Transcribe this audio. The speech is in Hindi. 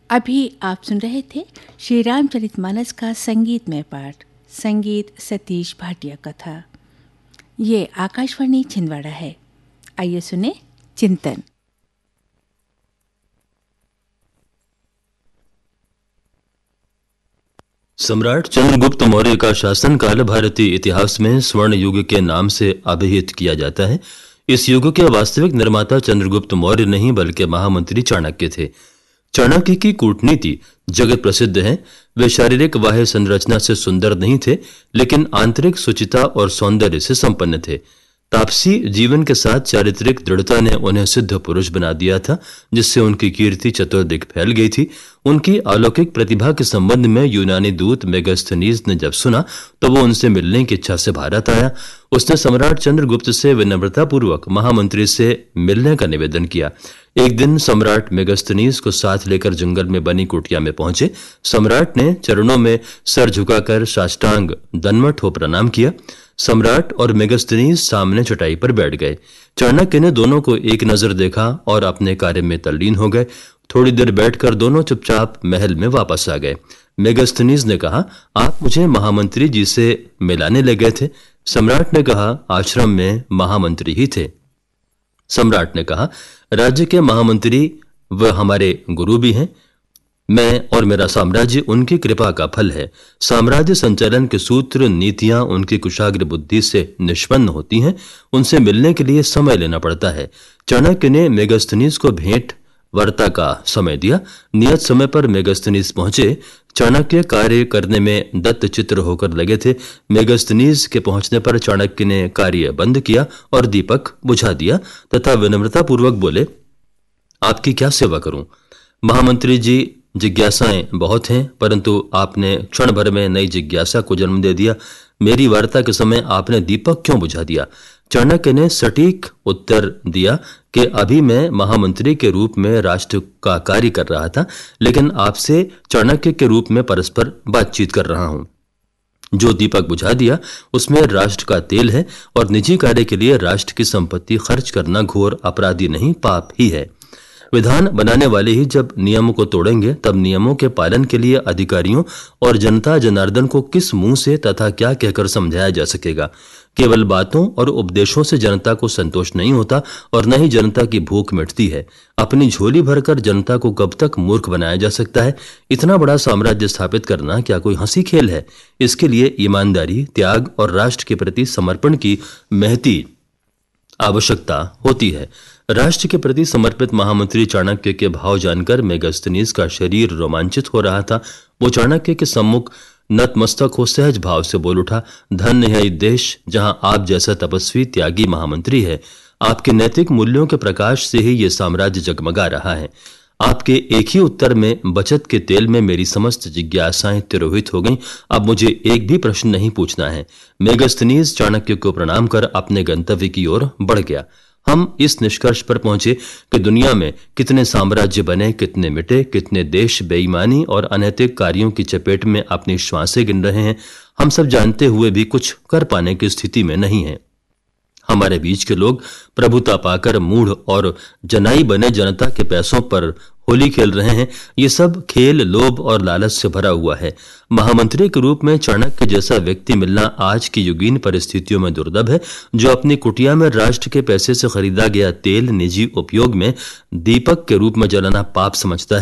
अभी आप सुन रहे थे श्री रामचरितमानस का संगीतमय पाठ। संगीत सतीश भाटिया का था। ये आकाशवाणी छिंदवाड़ा है। आइए सुने चिंतन। सम्राट चंद्रगुप्त मौर्य का शासनकाल भारतीय इतिहास में स्वर्ण युग के नाम से अभिहित किया जाता है। इस युग के वास्तविक निर्माता चंद्रगुप्त मौर्य नहीं बल्कि महामंत्री चाणक्य थे। चाणक्य की कूटनीति जगत प्रसिद्ध है। वे शारीरिक बाह्य संरचना से सुंदर नहीं थे, लेकिन आंतरिक सुचिता और सौंदर्य से संपन्न थे। तापसी जीवन के साथ चारित्रिक दृढ़ता ने उन्हें सिद्ध पुरुष बना दिया था, जिससे उनकी कीर्ति चतुर्दिक फैल गई थी। उनकी अलौकिक प्रतिभा के संबंध में यूनानी दूत मेगास्थनीज ने जब सुना तो वो उनसे मिलने की इच्छा से भारत आया। उसने सम्राट चंद्रगुप्त से विनम्रतापूर्वक महामंत्री से मिलने का निवेदन किया। एक दिन सम्राट मेगास्थनीज को साथ लेकर जंगल में बनी कुटिया में पहुंचे। सम्राट ने चरणों में सर झुकाकर साष्टांग दंडवत हो प्रणाम किया। सम्राट और मेगास्थनीज सामने चटाई पर बैठ गए। चाणक्य ने दोनों को एक नजर देखा और अपने कार्य में तल्लीन हो गए। थोड़ी देर बैठकर दोनों चुपचाप महल में वापस आ गए। मेगास्थनीज ने कहा, आप मुझे महामंत्री जी से मिलाने ले गए थे। सम्राट ने कहा, आश्रम में महामंत्री ही थे। सम्राट ने कहा, राज्य के महामंत्री वह हमारे गुरु भी हैं। मैं और मेरा साम्राज्य उनकी कृपा का फल है। साम्राज्य संचालन के सूत्र नीतियां उनकी कुशाग्र बुद्धि से निष्पन्न होती हैं। उनसे मिलने के लिए समय लेना पड़ता है। चाणक्य ने मेगास्थनीज को भेंट वार्ता का समय दिया। नियत समय पर मेगास्थनीज पहुंचे। चाणक्य कार्य करने में दत्त चित्र होकर लगे थे। मेगास्थनीज के पहुंचने पर चाणक्य ने कार्य बंद किया और दीपक बुझा दिया तथा विनम्रतापूर्वक बोले, आपकी क्या सेवा करूं? महामंत्री जी, जिज्ञासाएं बहुत हैं, परंतु आपने क्षण भर में नई जिज्ञासा को जन्म दे दिया। मेरी वार्ता के समय आपने दीपक क्यों बुझा दिया? चाणक्य ने सटीक उत्तर दिया कि अभी मैं महामंत्री के रूप में राष्ट्र का कार्य कर रहा था, लेकिन आपसे चाणक्य के रूप में परस्पर बातचीत कर रहा हूं। जो दीपक बुझा दिया उसमें राष्ट्र का तेल है और निजी कार्य के लिए राष्ट्र की संपत्ति खर्च करना घोर अपराधी नहीं, पाप ही है। विधान बनाने वाले ही जब नियमों को तोड़ेंगे, तब नियमों के पालन के लिए अधिकारियों और जनता जनार्दन को किस मुंह से तथा क्या कहकर समझाया जा सकेगा? केवल बातों और उपदेशों से जनता को संतोष नहीं होता और न ही जनता की भूख मिटती है। अपनी झोली भरकर जनता को कब तक मूर्ख बनाया जा सकता है? इतना बड़ा साम्राज्य स्थापित करना क्या कोई हंसी खेल है? इसके लिए ईमानदारी, त्याग और राष्ट्र के प्रति समर्पण की महती आवश्यकता होती है। राष्ट्र के प्रति समर्पित महामंत्री चाणक्य के भाव जानकर मेगास्थनीज का शरीर रोमांचित हो रहा था। वो चाणक्य के सम्मुख नतमस्तक हो सहज भाव से बोल उठा, धन्य है देश जहां आप जैसा तपस्वी त्यागी महामंत्री है। आपके नैतिक मूल्यों के प्रकाश से ही ये साम्राज्य जगमगा रहा है। आपके एक ही उत्तर में बचत के तेल में मेरी समस्त जिज्ञासाएं तिरोहित हो गईं। अब मुझे एक भी प्रश्न नहीं पूछना है। मेगास्थनीज चाणक्य को प्रणाम कर अपने गंतव्य की ओर बढ़ गया। हम इस निष्कर्ष पर पहुंचे कि दुनिया में कितने साम्राज्य बने, कितने मिटे, कितने देश बेईमानी और अनैतिक कार्यों की चपेट में अपनी श्वासें गिन रहे हैं। हम सब जानते हुए भी कुछ कर पाने की स्थिति में नहीं है। हमारे बीच के लोग प्रभुता पाकर मूढ़ और जनाई बने जनता के पैसों पर होली खेल रहे हैं। ये सब खेल लोभ और लालच से भरा हुआ है। महामंत्री के रूप में चाणक्य जैसा व्यक्ति मिलना आज की युगीन परिस्थितियों में दुर्लभ है, जो अपनी कुटिया में राष्ट्र के पैसे से खरीदा गया तेल निजी उपयोग में दीपक के रूप में जलाना पाप समझता है।